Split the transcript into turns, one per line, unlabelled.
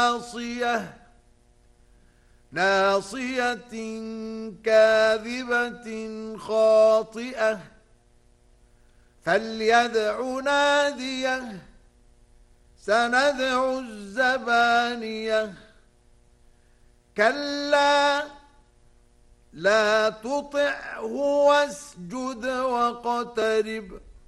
ناصية كاذبة خاطئة فليدع ناديه سندع الزبانية كلا لا تطعه واسجد واقترب